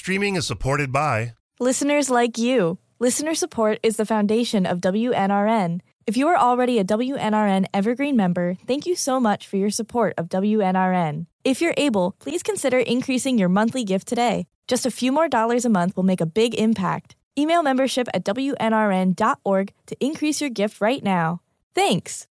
Streaming is supported by listeners like you. Listener support is the foundation of WNRN. If you are already a WNRN Evergreen member, thank you so much for your support of WNRN. If you're able, please consider increasing your monthly gift today. Just a few more dollars a month will make a big impact. Email membership at WNRN.org to increase your gift right now. Thanks!